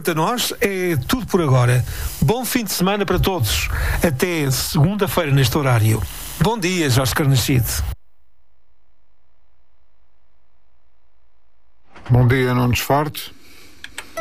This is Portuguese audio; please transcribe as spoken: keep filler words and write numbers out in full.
quanto a nós, é tudo por agora. Bom fim de semana para todos. Até segunda-feira neste horário. Bom dia, Jorge Carnachide. Bom dia, Nunes Forte.